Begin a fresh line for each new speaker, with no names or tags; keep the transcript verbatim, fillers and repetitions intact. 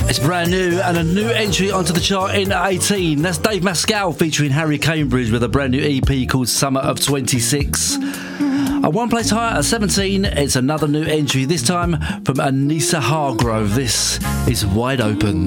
It's brand new and a new entry onto the chart in eighteen. That's Dave Mascal featuring Harry Cambridge with a brand new E P called Summer of twenty-six. A one place higher at seventeen, it's another new entry, this time from Anissa Hargrove. This is Wide Open.